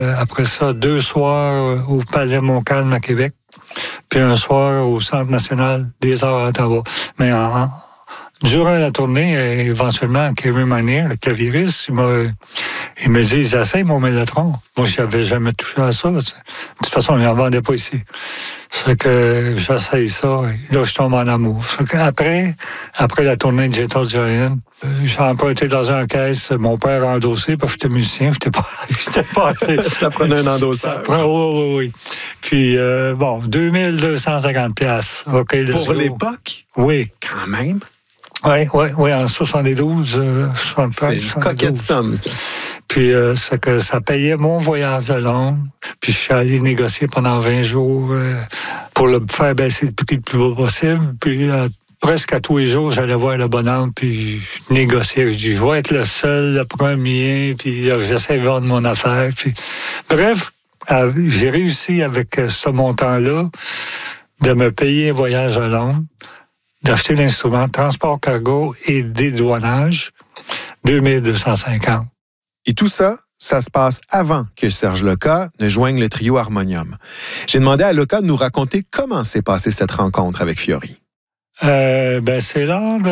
Après ça, 2 soirs au Palais Montcalm à Québec, puis un soir au Centre national des arts à Ottawa. Mais durant la tournée, éventuellement, Kevin Manier, le clavieriste, il me dit, ils essayent mon Mellotron. Moi, je n'avais jamais touché à ça. De toute façon, on n'en vendait pas ici. C'est que j'essaye ça, et là, je tombe en amour. C'est qu'après la tournée de Gentle Giant, j'ai emprunté dans un caisse, mon père a endossé, parce que j'étais musicien, j'étais pas assez. Ça prenait un endosseur. Oui. Puis, 2250 $. Okay, pour l'époque? Oui. Quand même? Oui, en 72, 73. C'est une coquette somme, ça. Puis, c'est que ça payait mon voyage de Londres. Puis, je suis allé négocier pendant 20 jours pour le faire baisser le prix le plus bas possible. Puis, presque à tous les jours, j'allais voir le bonhomme, puis je négociais. Je dis, je vais être le seul, le premier, puis j'essaie de vendre mon affaire. Puis, bref, j'ai réussi avec ce montant-là de me payer un voyage à Londres, d'acheter l'instrument, transport cargo et dédouanage, 2250. Et tout ça, ça se passe avant que Serge Leca ne joigne le trio Harmonium. J'ai demandé à Leca de nous raconter comment s'est passée cette rencontre avec Fiori. C'est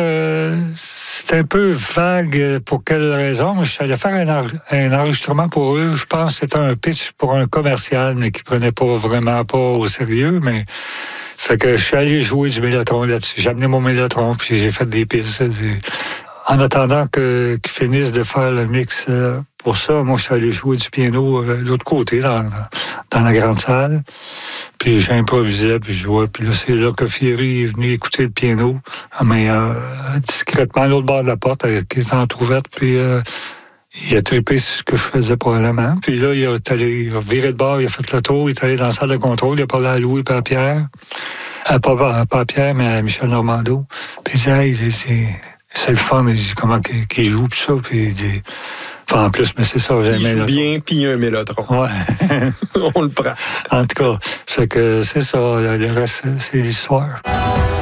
c'est un peu vague pour quelle raison. Je suis allé faire un enregistrement pour eux. Je pense que c'était un pitch pour un commercial, mais qui prenait vraiment pas au sérieux, mais fait que je suis allé jouer du Mellotron là-dessus. J'ai amené mon Mellotron, puis j'ai fait des pistes. En attendant qu'ils finissent de faire le mix pour ça, moi, je suis allé jouer du piano de l'autre côté, dans la grande salle. Puis j'improvisais, puis je jouais. Puis là, c'est là que Fiori est venu écouter le piano, mais discrètement à l'autre bord de la porte, avec les entrouvertes, puis il a trippé sur ce que je faisais probablement. Puis là, il a viré de bord, il a fait le tour, il est allé dans la salle de contrôle, il a parlé à Louis et à Pierre. Pas à Pierre, mais à Michel Normando. Puis il dit, hey, c'est le fun, il dit comment qu'il joue, puis ça, puis il dit... Enfin, en plus, mais c'est ça, j'ai un Mellotron. Il joue bien, puis un Mellotron. Ouais. On le prend. En tout cas, c'est ça, le reste, c'est l'histoire.